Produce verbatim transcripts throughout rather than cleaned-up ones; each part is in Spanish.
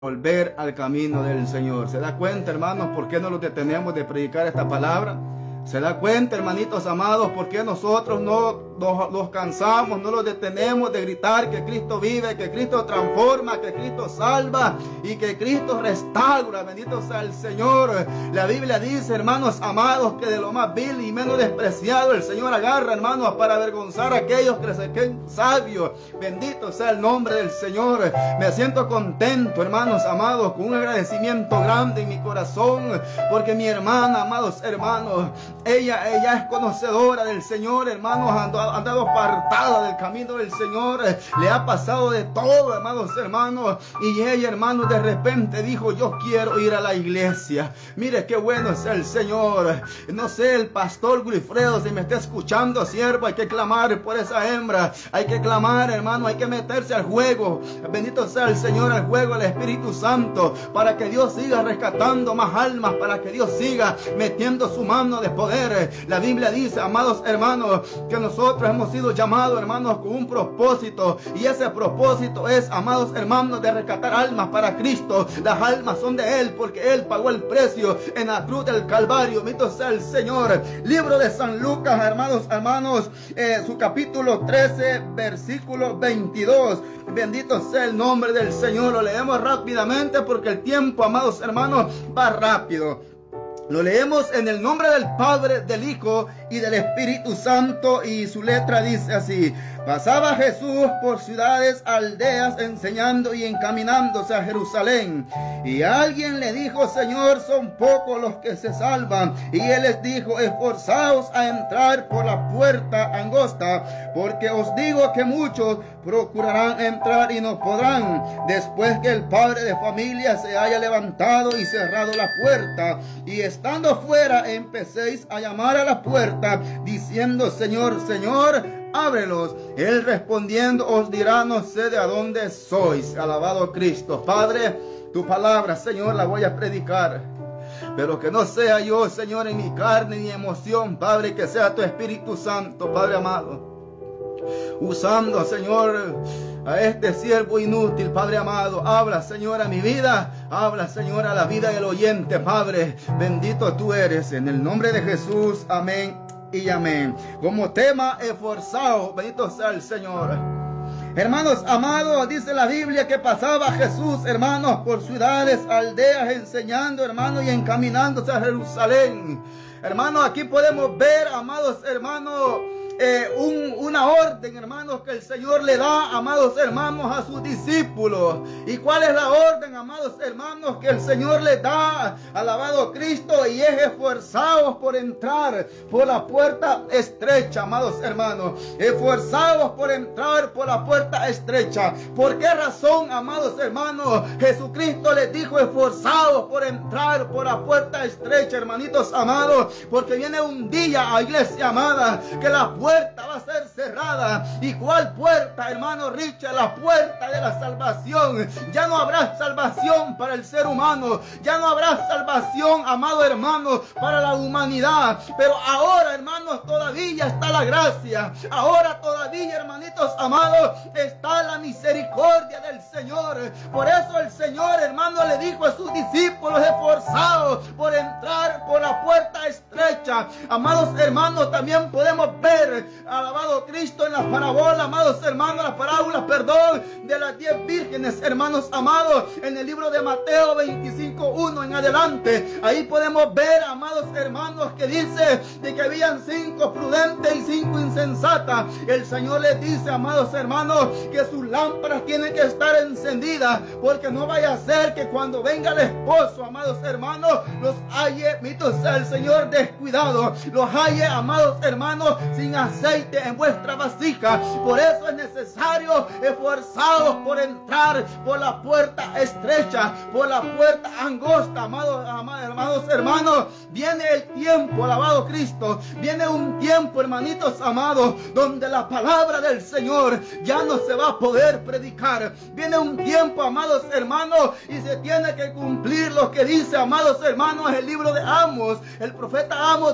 volver al camino del Señor. ¿Se da cuenta, hermanos, por qué no nos detenemos de predicar esta palabra? ¿Se da cuenta, hermanitos amados, por qué nosotros no nos, nos cansamos, no nos detenemos de gritar que Cristo vive, que Cristo transforma, que Cristo salva y que Cristo restaura? Bendito sea el Señor. La Biblia dice, hermanos amados, que de lo más vil y menos despreciado el Señor agarra, hermanos, para avergonzar a aquellos que se creen sabios. Bendito sea el nombre del Señor. Me siento contento, hermanos amados, con un agradecimiento grande en mi corazón, porque mi hermana, amados hermanos, Ella, ella es conocedora del Señor, hermanos, ha andado apartada del camino del Señor, le ha pasado de todo, hermanos, hermanos, y ella, hermanos, de repente dijo, yo quiero ir a la iglesia. Mire qué bueno es el Señor. No sé, el pastor Wilfredo, si me está escuchando, siervo, hay que clamar por esa hembra, hay que clamar, hermano, hay que meterse al juego, bendito sea el Señor, al juego del Espíritu Santo, para que Dios siga rescatando más almas, para que Dios siga metiendo su mano de poder. La Biblia dice, amados hermanos, que nosotros hemos sido llamados, hermanos, con un propósito, y ese propósito es, amados hermanos, de rescatar almas para Cristo. Las almas son de Él, porque Él pagó el precio en la cruz del Calvario. Bendito sea el Señor. Libro de San Lucas, hermanos, hermanos, eh, su capítulo trece, versículo veintidós. Bendito sea el nombre del Señor. Lo leemos rápidamente porque el tiempo, amados hermanos, va rápido. Lo leemos en el nombre del Padre, del Hijo y del Espíritu Santo, y su letra dice así: pasaba Jesús por ciudades, aldeas, enseñando y encaminándose a Jerusalén. Y alguien le dijo, Señor, son pocos los que se salvan. Y él les dijo, esforzaos a entrar por la puerta angosta, porque os digo que muchos procurarán entrar y no podrán. Después que el padre de familia se haya levantado y cerrado la puerta, y estando fuera, empecéis a llamar a la puerta, diciendo, Señor, Señor, ábrelos. Él respondiendo os dirá, no sé de a dónde sois. Alabado Cristo. Padre, tu palabra, Señor, la voy a predicar, pero que no sea yo, Señor, en mi carne ni emoción, Padre, que sea tu Espíritu Santo, Padre amado, usando, Señor, a este siervo inútil, Padre amado. Habla, Señor, a mi vida, habla, Señor, a la vida del oyente, Padre. Bendito tú eres, en el nombre de Jesús, amén y amén. Como tema, esforzado, bendito sea el Señor. Hermanos amados, dice la Biblia que pasaba Jesús, hermanos, por ciudades, aldeas, enseñando, hermanos, y encaminándose a Jerusalén. Hermanos, aquí podemos ver, amados hermanos, Eh, un, una orden, hermanos, que el Señor le da, amados hermanos, a sus discípulos. ¿Y cuál es la orden, amados hermanos, que el Señor le da? Alabado Cristo. Y es esforzados por entrar por la puerta estrecha, amados hermanos. Esforzados por entrar por la puerta estrecha. ¿Por qué razón, amados hermanos, Jesucristo les dijo esforzados por entrar por la puerta estrecha, hermanitos amados? Porque viene un día, a iglesia amada, que la puerta puerta va a ser cerrada. ¿Y cuál puerta, hermano Richard? La puerta de la salvación. Ya no habrá salvación para el ser humano, ya no habrá salvación, amado hermano, para la humanidad. Pero ahora, hermanos, todavía está la gracia. Ahora todavía, hermanitos amados, está la misericordia del Señor. Por eso el Señor, hermano, le dijo a sus discípulos, esforzados por entrar por la puerta estrecha. Amados hermanos, también podemos ver, alabado Cristo, en las parábolas, amados hermanos, las parábolas, perdón, de las diez vírgenes, hermanos amados, en el libro de Mateo veinticinco, uno en adelante. Ahí podemos ver, amados hermanos, que dice de que habían cinco prudentes y cinco insensatas. El Señor les dice, amados hermanos, que sus lámparas tienen que estar encendidas, porque no vaya a ser que cuando venga el esposo, amados hermanos, los halle, mito sea el Señor, descuidado, los halle, amados hermanos, sin aceite en vuestra vasija. Por eso es necesario esforzados por entrar por la puerta estrecha, por la puerta angosta, amados, amados, amados hermanos. Viene el tiempo, alabado Cristo, viene un tiempo, hermanitos amados, donde la palabra del Señor ya no se va a poder predicar. Viene un tiempo, amados hermanos, y se tiene que cumplir lo que dice, amados hermanos, el libro de Amos. El profeta Amos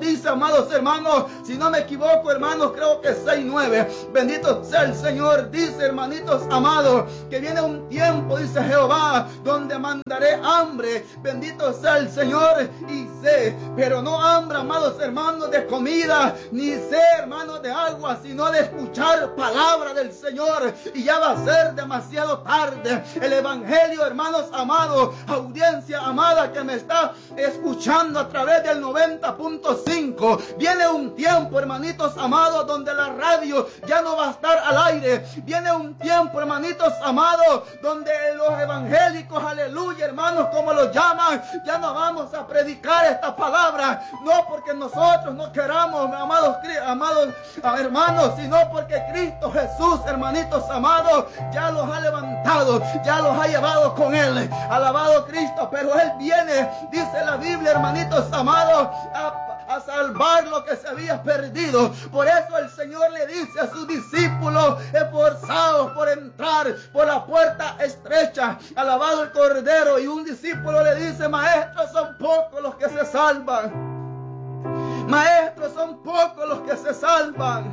dice, amados hermanos, si no me equivoco, hermanos, creo que seis nueve. Bendito sea el Señor. Dice, hermanitos amados, que viene un tiempo, dice Jehová, donde mandaré hambre. Bendito sea el Señor. Y sé, pero no hambre, amados hermanos, de comida, ni sé, hermanos, de agua, sino de escuchar palabra del Señor. Y ya va a ser demasiado tarde. El evangelio, hermanos amados, audiencia amada que me está escuchando a través del noventa punto cinco, viene un tiempo, hermanitos amados, donde la radio ya no va a estar al aire. Viene un tiempo, hermanitos amados, donde los evangélicos, aleluya, hermanos, como los llaman, ya no vamos a predicar esta palabra, no porque nosotros no queramos, amados, amados hermanos, sino porque Cristo Jesús, hermanitos amados, ya los ha levantado, ya los ha llevado con Él. Alabado Cristo, pero Él viene, dice la Biblia, hermanitos amados, a a salvar lo que se había perdido. Por eso el Señor le dice a sus discípulos, esforzados por entrar por la puerta estrecha. Alabado el Cordero. Y un discípulo le dice, maestros, son pocos los que se salvan. Maestros, son pocos los que se salvan.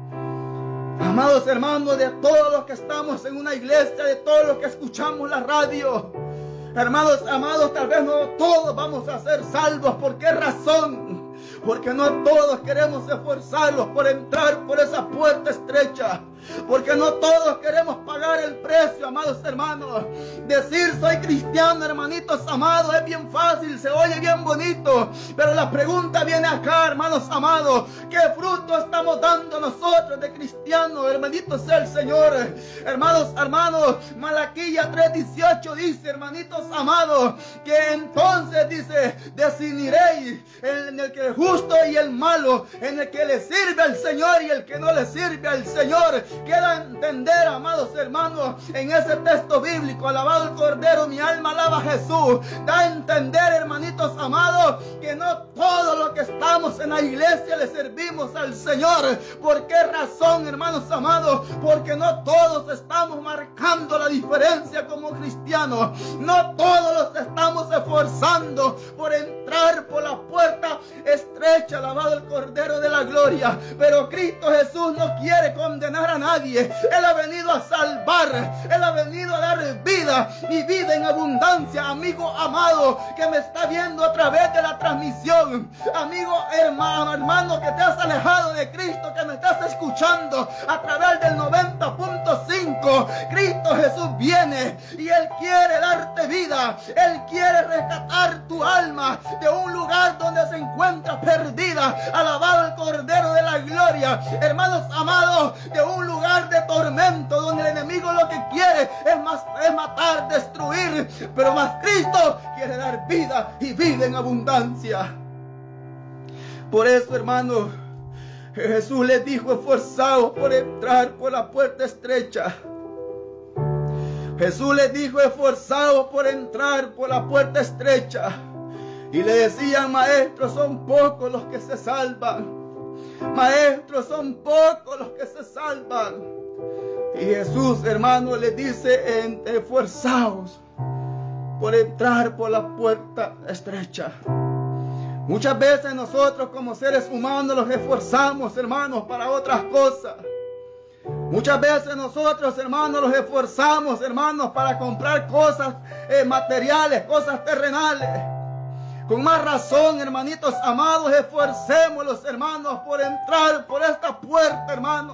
Amados hermanos, de todos los que estamos en una iglesia, de todos los que escuchamos la radio, hermanos amados, tal vez no todos vamos a ser salvos. ¿Por qué razón? Porque no todos queremos esforzarnos por entrar por esa puerta estrecha. Porque no todos queremos pagar el precio, amados hermanos. Decir soy cristiano, hermanitos amados, es bien fácil, se oye bien bonito. Pero la pregunta viene acá, hermanos amados, ¿qué fruto estamos dando nosotros de cristianos? Hermanitos sea el Señor. Hermanos, hermanos, Malaquía tres dieciocho dice, hermanitos amados, que entonces dice, decidiréis en el que es justo y el malo, en el que le sirve al Señor y el que no le sirve al Señor. Queda entender, amados hermanos, en ese texto bíblico, alabado el Cordero, mi alma alaba a Jesús. Da a entender, hermanitos amados, que no todos los que estamos en la iglesia le servimos al Señor. ¿Por qué razón, hermanos amados? Porque no todos estamos marcando la diferencia como cristianos. No todos los estamos esforzando por entrar por la puerta estrecha, alabado el Cordero de la gloria. Pero Cristo Jesús no quiere condenar a nadie. Él ha venido a salvar, Él ha venido a dar vida y vida en abundancia. Amigo amado que me está viendo a través de la transmisión, amigo hermano, hermano que te has alejado de Cristo, que me estás escuchando a través del noventa punto cinco, Cristo Jesús viene y Él quiere darte vida. Él quiere rescatar tu alma de un lugar donde se encuentra perdida. Alabado el Cordero de la gloria. Hermanos amados, de un lugar de tormento donde el enemigo lo que quiere es, más, es matar, destruir, pero más Cristo quiere dar vida y vida en abundancia. Por eso, hermanos, Jesús les dijo, esforzados por entrar por la puerta estrecha. Jesús les dijo, esforzados por entrar por la puerta estrecha. Y le decían, maestros, son pocos los que se salvan. Maestros, son pocos los que se salvan. Y Jesús, hermano, les dice, esforzaos por entrar por la puerta estrecha. Muchas veces nosotros como seres humanos nos esforzamos, hermanos, para otras cosas. Muchas veces nosotros, hermanos, nos esforzamos, hermanos, para comprar cosas eh, materiales, cosas terrenales. Con más razón, hermanitos amados, esforcémonos, hermanos, por entrar por esta puerta, hermanos.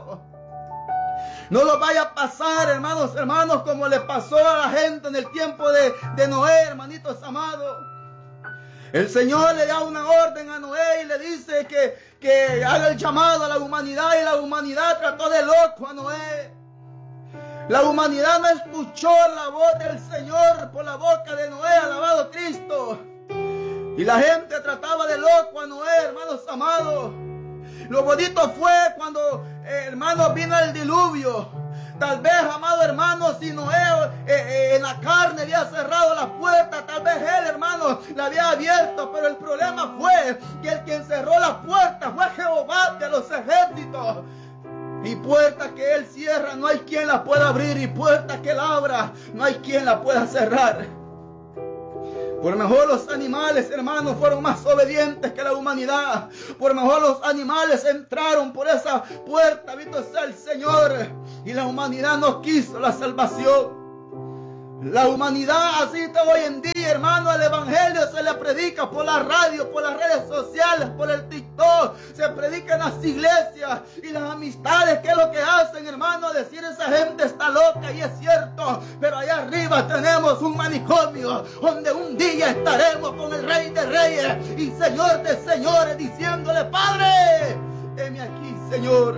No lo vaya a pasar, hermanos, hermanos, como le pasó a la gente en el tiempo de, de Noé, hermanitos amados. El Señor le da una orden a Noé y le dice que, que haga el llamado a la humanidad, y la humanidad trató de loco a Noé. La humanidad no escuchó la voz del Señor por la boca de Noé, alabado Cristo. Y la gente trataba de loco a Noé, hermanos amados. Lo bonito fue cuando, eh, hermanos, vino el diluvio. Tal vez, amado hermano, si Noé eh, eh, en la carne había cerrado la puerta, tal vez él, hermano, la había abierto. Pero el problema fue que el quien cerró la puerta fue Jehová de los ejércitos. Y puerta que él cierra, no hay quien la pueda abrir. Y puerta que él abra, no hay quien la pueda cerrar. Por mejor los animales, hermanos, fueron más obedientes que la humanidad. Por mejor los animales entraron por esa puerta, bendito sea el Señor. Y la humanidad no quiso la salvación. La humanidad así está hoy en día, hermano. El evangelio se le predica por la radio, por las redes sociales, por el TikTok. Se predica en las iglesias y las amistades. ¿Qué es lo que hacen, hermano? Decir esa gente está loca, y es cierto. Pero allá arriba tenemos un manicomio donde un día estaremos con el Rey de Reyes y Señor de Señores, diciéndole: Padre, heme aquí, Señor.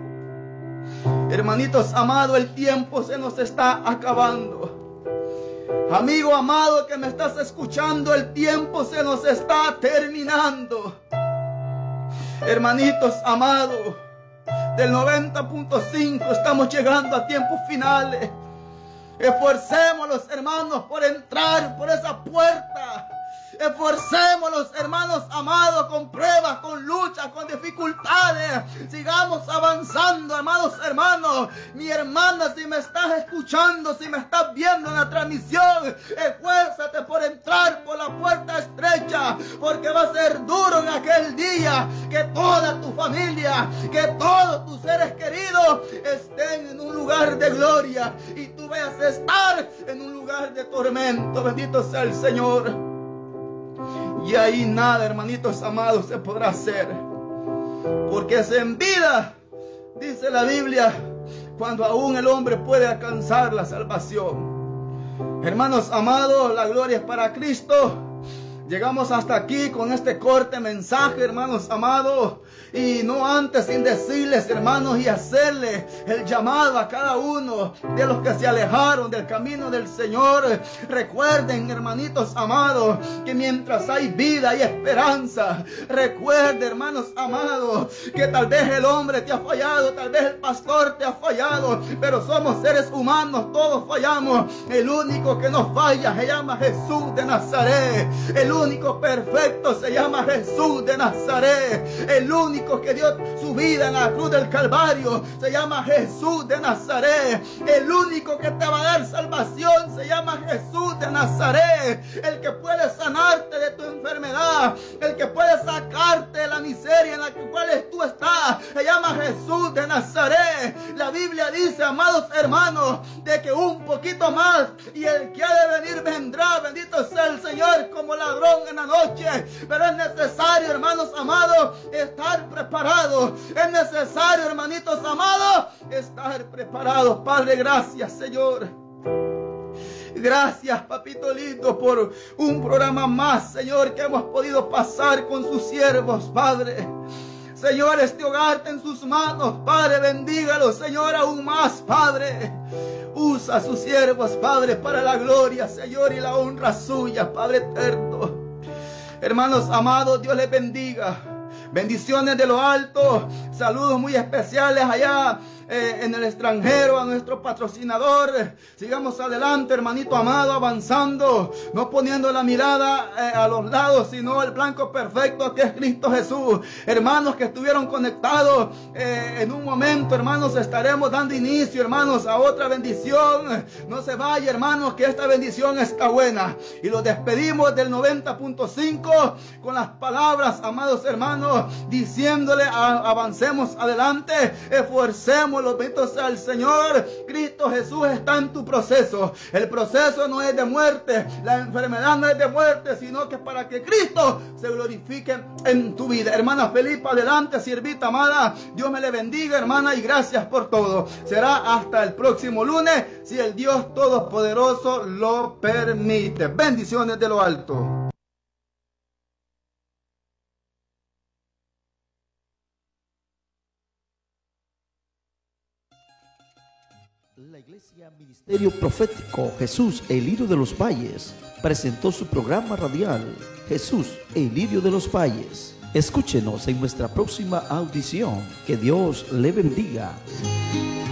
Hermanitos amados, el tiempo se nos está acabando. Amigo amado que me estás escuchando, el tiempo se nos está terminando. Hermanitos amados, del noventa punto cinco estamos llegando a tiempos finales. Esforcémonos, hermanos, por entrar por esa puerta. Esforcémonos, hermanos amados, con pruebas, con luchas, con dificultades. Sigamos avanzando, amados hermanos. Mi hermana, si me estás escuchando, si me estás viendo en la transmisión, esfuérzate por entrar por la puerta estrecha, porque va a ser duro en aquel día que toda tu familia, que todos tus seres queridos estén en un lugar de gloria y tú vayas a estar en un lugar de tormento. Bendito sea el Señor. Y ahí nada, hermanitos amados, se podrá hacer. Porque es en vida, dice la Biblia, cuando aún el hombre puede alcanzar la salvación. Hermanos amados, la gloria es para Cristo. Llegamos hasta aquí con este corte mensaje, hermanos amados. Y no antes sin decirles, hermanos, y hacerle el llamado a cada uno de los que se alejaron del camino del Señor. Recuerden, hermanitos amados, que mientras hay vida y esperanza. Recuerden, hermanos amados, que tal vez el hombre te ha fallado, tal vez el pastor te ha fallado, pero somos seres humanos, todos fallamos. El único que nos falla se llama Jesús de Nazaret. El único perfecto se llama Jesús de Nazaret. El único que dio su vida en la cruz del Calvario se llama Jesús de Nazaret. El único que te va a dar salvación se llama Jesús de Nazaret. El que puede sanarte de tu enfermedad, el que puede sacarte de la miseria en la cual tú estás, se llama Jesús de Nazaret. La Biblia dice, amados hermanos, de que un poquito más y el que ha de venir vendrá. Bendito sea el Señor, como ladrón en la noche. Pero es necesario, hermanos amados, estar preparados. Es necesario, hermanitos amados, estar preparados. Padre, gracias, Señor. Gracias, papito lindo, por un programa más, Señor, que hemos podido pasar con sus siervos, Padre. Señor, este hogar está en sus manos, Padre, bendígalo, Señor, aún más, Padre. Usa a sus siervos, Padre, para la gloria, Señor, y la honra suya, Padre eterno. Hermanos amados, Dios les bendiga. Bendiciones de lo alto. Saludos muy especiales allá eh, en el extranjero a nuestro patrocinador. Sigamos adelante, hermanito amado, avanzando, no poniendo la mirada eh, a los lados, sino el blanco perfecto que es Cristo Jesús. Hermanos que estuvieron conectados, eh, en un momento, hermanos, estaremos dando inicio, hermanos, a otra bendición. No se vaya, hermanos, que esta bendición está buena. Y los despedimos del noventa punto cinco con las palabras, amados hermanos, diciéndole a, avancemos adelante, esforcémonos, bendito sea el Señor. Cristo Jesús está en tu proceso. El proceso no es de muerte, la enfermedad no es de muerte, sino que para que Cristo se glorifique en tu vida. Hermana Felipa, adelante, siervita amada, Dios me le bendiga, hermana, y gracias por todo. Será hasta el próximo lunes, si el Dios Todopoderoso lo permite. Bendiciones de lo alto. La Iglesia Ministerio Profético Jesús, el Lirio de los Valles, presentó su programa radial Jesús, el Lirio de los Valles. Escúchenos en nuestra próxima audición. Que Dios le bendiga.